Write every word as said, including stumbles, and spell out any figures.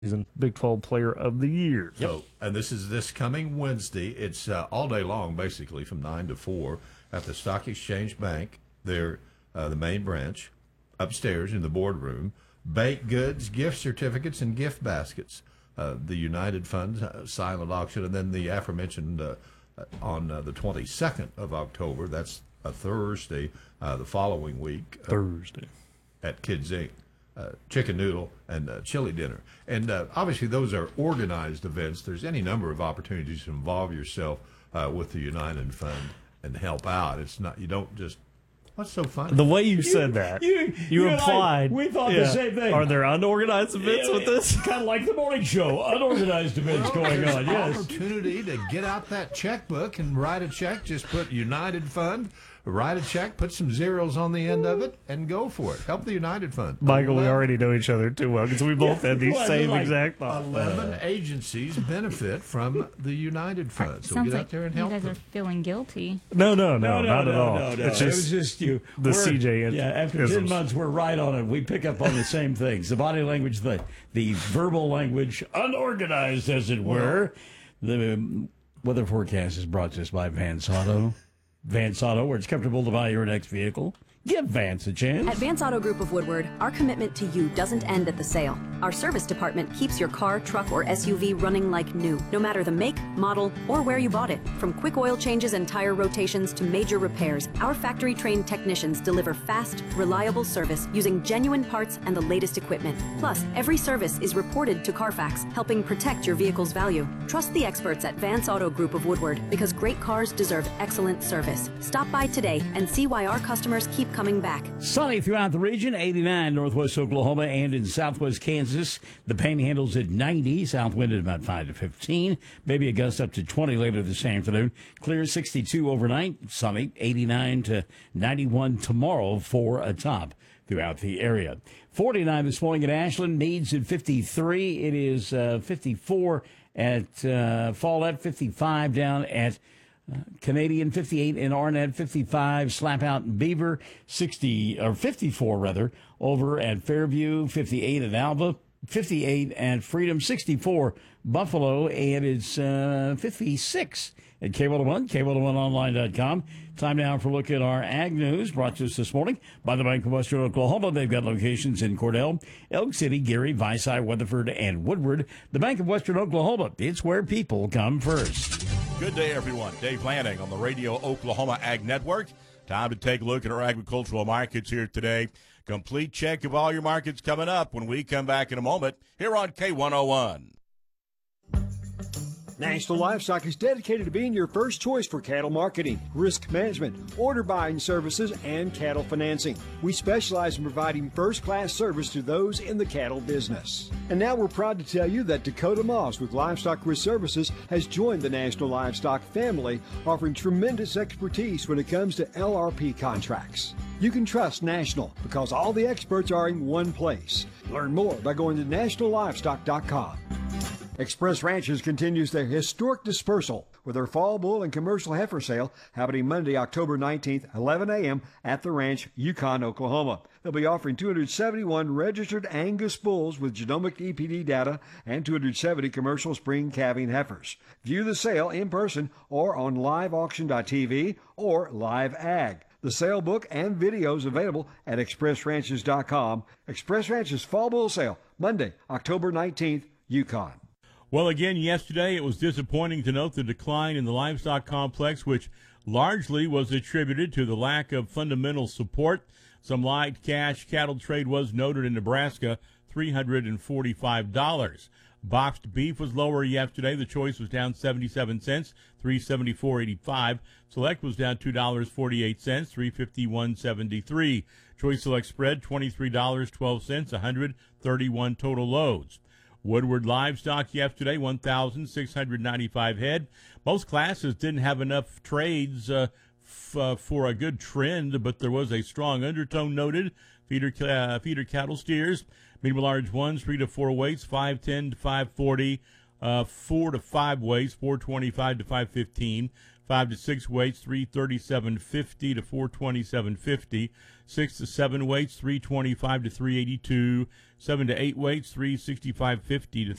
season Big twelve Player of the Year. So, and this is this coming Wednesday. It's uh, all day long, basically, from nine to four at the Stock Exchange Bank. They're uh, the main branch, upstairs in the boardroom. Baked goods, gift certificates, and gift baskets. Uh, the United Fund uh, silent auction, and then the aforementioned uh, uh, on uh, the twenty-second of October. That's a Thursday. Uh, the following week, uh, Thursday, at Kids Incorporated. Uh, chicken noodle and uh, chili dinner. And uh, obviously those are organized events. There's any number of opportunities to involve yourself uh, with the United Fund and help out. It's not, you don't just, what's so funny? The way you said that, You, you you and I, implied. we thought yeah. the same thing. Are there unorganized events with this? Kind of like the morning show, unorganized events Well, going there's on. an Yes. opportunity to get out that checkbook and write a check. Just put United Fund, write a check, put some zeros on the end of it, and go for it. Help the United Fund. Michael, we Eleven- already know each other too well because we both Yeah, had these well, same like exact thoughts. eleven agencies benefit from the United Fund. So Sounds get like out there and you help guys them. are feeling guilty. No, no, no, No, no, not no, at all. No, no. It's it just was just you. the We're- C J. Yeah, after ten isms. months, we're right on it. We pick up on the same things: the body language, the the verbal language, unorganized, as it were. The um, weather forecast is brought to us by Vance Auto. Vance Auto, where it's comfortable to buy your next vehicle. Give Vance a chance. At Vance Auto Group of Woodward, our commitment to you doesn't end at the sale. Our service department keeps your car, truck, or S U V running like new, no matter the make, model, or where you bought it. From quick oil changes and tire rotations to major repairs, our factory-trained technicians deliver fast, reliable service using genuine parts and the latest equipment. Plus, every service is reported to Carfax, helping protect your vehicle's value. Trust the experts at Vance Auto Group of Woodward, because great cars deserve excellent service. Stop by today and see why our customers keep coming back. Sunny throughout the region, eighty-nine northwest Oklahoma and in southwest Kansas. The Panhandle's at ninety, south wind at about five to fifteen. Maybe a gust up to twenty later this afternoon. Clear sixty-two overnight, sunny, eighty-nine to ninety-one tomorrow for a top throughout the area. forty-nine this morning at Ashland, Meads at fifty-three. It is uh, fifty-four at uh, Follett, fifty-five down at Uh, Canadian, fifty-eight in Arnett, fifty-five slap out in Beaver, sixty or fifty-four rather over at Fairview, fifty-eight at Alva, fifty-eight at Freedom, sixty-four Buffalo, and it's uh, fifty-six at K one oh one, K one oh one online dot com. Time now for a look at our ag news brought to us this morning by the Bank of Western Oklahoma. They've got locations in Cordell, Elk City, Gary, Vicey, Weatherford, and Woodward. The Bank of Western Oklahoma, it's where people come first. Good day, everyone. Dave Lanning on the Radio Oklahoma Ag Network. Time to take a look at our agricultural markets here today. Complete check of all your markets coming up when we come back in a moment here on K one oh one. National Livestock is dedicated to being your first choice for cattle marketing, risk management, order buying services, and cattle financing. We specialize in providing first-class service to those in the cattle business. And now we're proud to tell you that Dakota Moss with Livestock Risk Services has joined the National Livestock family, offering tremendous expertise when it comes to L R P contracts. You can trust National because all the experts are in one place. Learn more by going to national livestock dot com. Express Ranches continues their historic dispersal with their fall bull and commercial heifer sale happening Monday, October nineteenth, eleven a.m. at the ranch, Yukon, Oklahoma. They'll be offering two hundred seventy-one registered Angus bulls with genomic E P D data and two hundred seventy commercial spring calving heifers. View the sale in person or on live auction dot t v or Live Ag. The sale book and videos available at express ranches dot com. Express Ranches Fall Bull Sale, Monday, October nineteenth, Yukon. Well, again, yesterday it was disappointing to note the decline in the livestock complex, which largely was attributed to the lack of fundamental support. Some light cash cattle trade was noted in Nebraska, three hundred forty-five dollars. Boxed beef was lower yesterday. The choice was down seventy-seven cents, three seventy-four eighty-five. Select was down two dollars and forty-eight cents, three fifty-one seventy-three. Choice Select spread twenty-three dollars and twelve cents, one hundred thirty-one total loads. Woodward livestock yesterday, one thousand six hundred ninety-five head. Most classes didn't have enough trades uh, f- uh, for a good trend, but there was a strong undertone noted. Feeder uh, feeder cattle steers, medium large ones, three to four weights, five ten to five forty, uh, four to five weights, four twenty-five to five fifteen, Five to six weights, three thirty-seven fifty to four twenty-seven fifty. Six to seven weights, three twenty-five to three eighty-two. Seven to eight weights, three sixty-five fifty to